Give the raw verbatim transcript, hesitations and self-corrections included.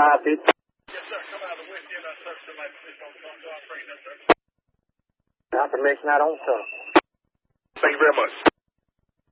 Copy. Yes, sir. Come out of the wind. Get us search somebody position on the operation, sir. Confirmation out on, sir. Thank you very much.